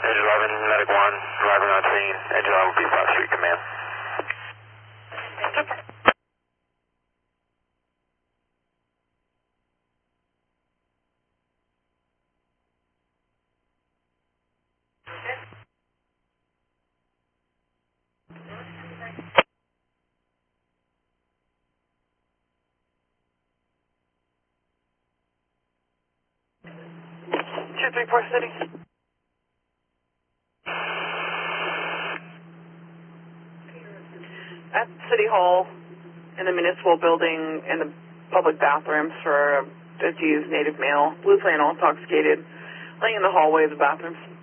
Edge 11, Medic 1, arriving on scene. Edge 11 will be South Street Command. Two, three, four, City. At City Hall, in the municipal building, in the public bathrooms for a accused native male, blue flannel, intoxicated, laying in the hallway of the bathrooms.